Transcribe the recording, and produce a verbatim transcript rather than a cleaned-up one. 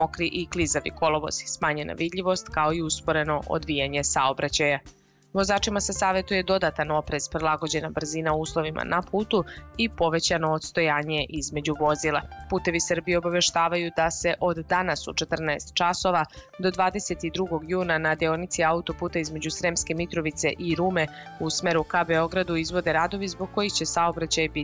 mokri i klizavi kolovozi, smanjena vidljivost kao i usporeno odvijanje saobraćaja. Vozačima se savetuje dodatan oprez, prilagođena brzina uslovima na putu i povećano odstojanje između vozila. Putevi Srbije obaveštavaju da se od danas u četrnaest časova do dvadeset drugog juna na deonici autoputa između Sremske Mitrovice i Rume u smeru ka Beogradu izvode radovi zbog kojih će saobraćaj biti